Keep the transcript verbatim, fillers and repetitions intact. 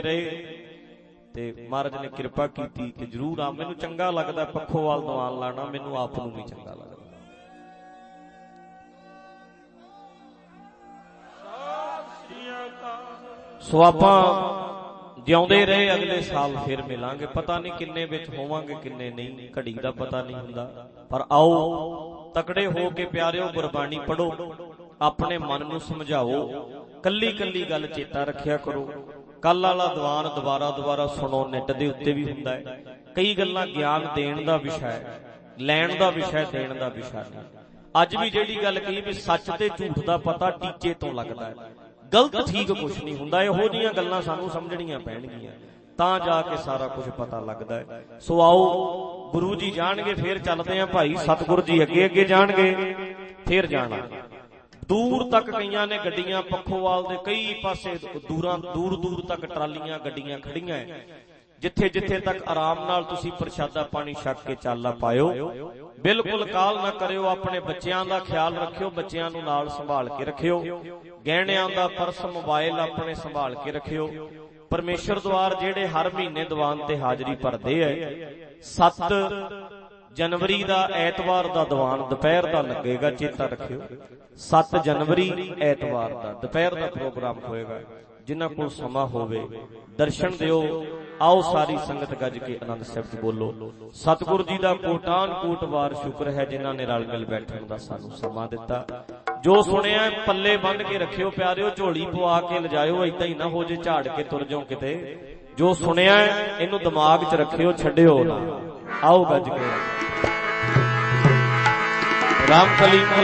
रहे ते महाराज ने कृपा की कि जरूर आ। मैनू चंगा लगदा पखोवाल दीवान लाना, मैनू आप नूं भी चंगा लगदा। सो आपां जिउंदे रहे अगले साल फिर मिलांगे। पता नहीं किन्ने विच होवांगे किन्ने नहीं, घड़ी दा पता नहीं हुंदा। पर आओ तकड़े हो के प्यारिओ गुरबाणी पढ़ो, अपने मन नूं समझाओ, कल्ली कल्ली गल चेता रखिया करो। कल वाला दीवान दोबारा दोबारा सुनो, नेट दे उत्ते भी हुंदा है। कई गल्लां ज्ञान देण दा विषय, लैण दा विषय, देण दा विषय नहीं। अज भी जिहड़ी गल कही भी सच ते झूठ दा पता टीचे तो लगदा है, गलत ठीक कुछ नहीं हुंदा। इहो जिहियां गल्लां सानूं समझणीਆਂ पैणगीਆਂ, तां जाके सारा कुछ पता लगदा है। सो आओ गुरु जी जाणगे, फिर चलदे आ भाई। सतगुरु जी अगे अगे जाणगे, फिर जाना दूर तक। कईयां ने गड्डियां पखोवाल दे कई पासे दूरां दूर दूर तक ट्रालियां गड्डियां खड़ियां है। जिथे जिथे तक आराम नाल तुसीं प्रशादा पानी छक के चाला पायो। बिल्कुल काल ना करियो, अपने बच्चियां दा ख्याल रखियो, बच्चियां नूं नाल संभाल के रखियो। गहणियां दा पर्स मोबाइल अपने संभाल के रखियो। परमेश्वर द्वार जेड़े हर महीने दीवान ते हाजरी भरदे है, सत्त जनवरी दा ऐतवार दा दीवान दोपहर दा लगेगा, चेता रखियो। सत्त जनवरी ऐतवार दा दोपहर दा प्रोग्राम होएगा। जिन्हां कोल समा होवे दर्शन दिओ। आओ सारी संगत गज के आनंद शब्द बोलो। सतगुरु जी दा कोटान कोट वार शुक्र है जिन्हां ने रल मिल बैठण दा सानू समा दिता। जो सुनिया पल्ले बन के रखियो प्यारिओ, झोली पवा के लिजाओ, इदां ही ना हो जे झाड़ के तुर जाओ किते। जो सुनिया इनू दिमाग च रखियो, छड्डिओ ना। आओ गज के राम कली